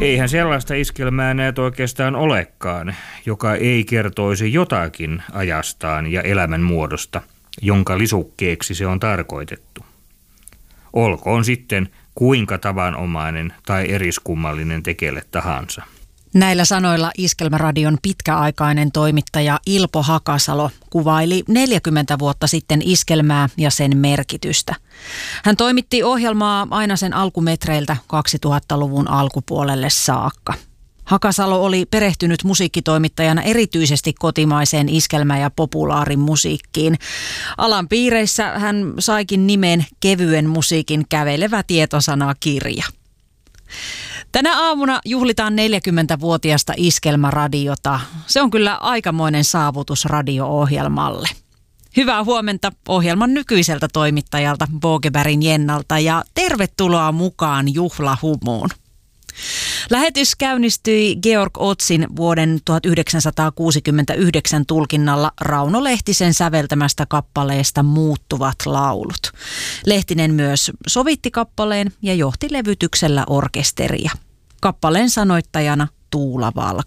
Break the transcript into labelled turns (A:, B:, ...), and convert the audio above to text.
A: Eihän sellaista iskelmää näet oikeastaan olekaan, joka ei kertoisi jotakin ajastaan ja elämän muodosta, jonka lisukkeeksi se on tarkoitettu. Olkoon sitten kuinka tavanomainen tai eriskummallinen tekele tahansa.
B: Näillä sanoilla Iskelmäradion pitkäaikainen toimittaja Ilpo Hakasalo kuvaili 40 vuotta sitten iskelmää ja sen merkitystä. Hän toimitti ohjelmaa aina sen alkumetreiltä 2000-luvun alkupuolelle saakka. Hakasalo oli perehtynyt musiikkitoimittajana erityisesti kotimaiseen iskelmä- ja populaarimusiikkiin. Alan piireissä hän saikin nimen kevyen musiikin kävelevä tietosanakirja. Tänä aamuna juhlitaan 40-vuotiasta Iskelmäradiota. Se on kyllä aikamoinen saavutus radio-ohjelmalle. Hyvää huomenta ohjelman nykyiseltä toimittajalta Bogebergin Jennalta ja tervetuloa mukaan juhlahumuun. Lähetys käynnistyi Georg Otzin vuoden 1969 tulkinnalla Rauno Lehtisen säveltämästä kappaleesta Muuttuvat laulut. Lehtinen myös sovitti kappaleen ja johti levytyksellä orkesteria. Kappaleen sanoittajana Tuula Valkma.